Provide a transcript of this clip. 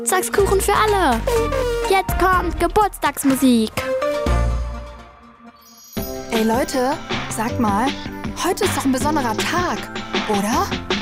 Geburtstagskuchen für alle. Jetzt kommt Geburtstagsmusik. Ey Leute, sag mal, heute ist doch ein besonderer Tag, oder?